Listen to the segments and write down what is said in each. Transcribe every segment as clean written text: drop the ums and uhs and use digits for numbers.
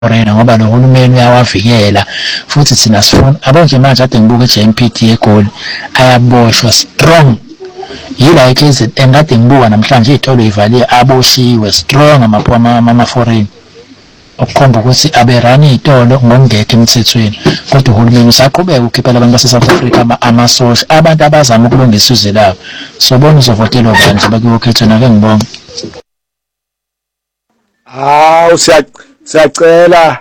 foreigner ngoba lo hulumeni uyawavikela futhi thina sifuna abonke manje ade ngibuka iJMPT egoli ayaboshwa strong yila KZN kade ngibuka namhlanje izitolo ivaliwe aboshiwe strong ama foreign okukhomba ukuthi aberani izitolo ngokungekho emthethweni kodwa uhulumeni usaqhubeka ukukhiphela abantu base-South Africa amasosha abantu abazama ukulungisa izwe labo sobona uzovotelwa kanje bakuyokhethana ke ngibonga siyacela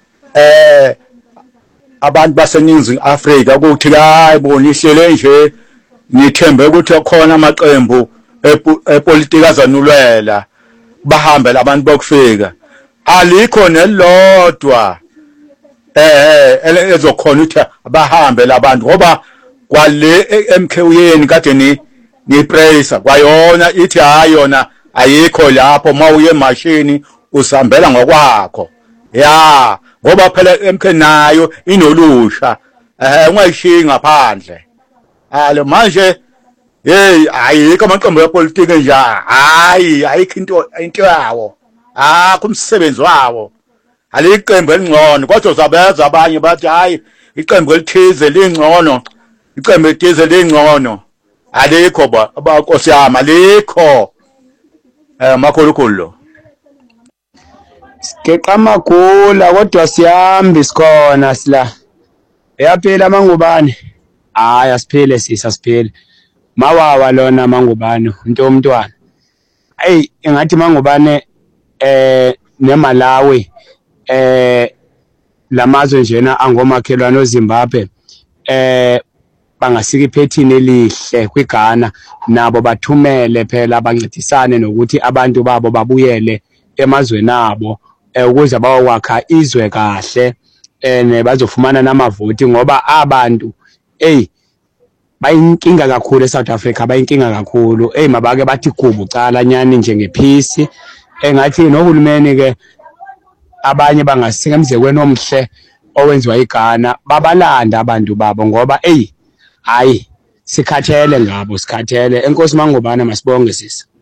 abantu baseNingizimu Afrika ukuthi hayibo nihlele nje nithembe ukuthi khona amaqembu epolitika azanulwela bahambe labantu bokufika alikho nelodwa ezokhona ukuthi bahambe labantu ngoba kwale MKuyeni kade ni praise kwayona ithi hayona ayikho lapho mawuye emashini usambela ngokwakho ya ngoba phela MK nayo inolusha ungayishiyi ngaphandle le manje hey ayikho amaqembu epolitiki nje hayi ayikho into yawo kumsebenzi wawo aliqembu elingcono kodwa uzabeza abanye bathi hayi iqembu elithize lingcono iqembu elithize lingcono alikho abakosi yami alikho makhulukhulu Sikeqa magula kodwa sihambi sikhona sila yaphela mangubane hayi asiphile asiphile mawawa lona mangubane into umntwana hey engathi mangubane neMalawi lamazwe njena angomakhelwane oZimbabwe bangasika iphethini elihle kwiGhana nabo bathumele phela bancedisane nokuthi abantu babo babuyele emazweni abo ukuze bayokwakha izwe kahle bazofumana namavoti ngoba abantu bayinkinga kakhulu eSouth Africa bayinkinga kakhulu mabake bathi kubu cala nyani njengephisi engathi nohulumeni ke abanye bangasika emzekweni omhle owenziwa iGhana babalanda abantu babo ngoba hayi sikhathele ngabo sikhathele enkosi mangubane masibonge sisi